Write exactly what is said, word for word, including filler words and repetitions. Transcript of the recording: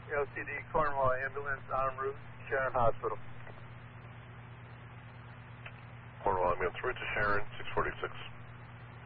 L T D Cornwall ambulance en route, Sharon Hospital. Cornwall ambulance route to Sharon, six forty-six.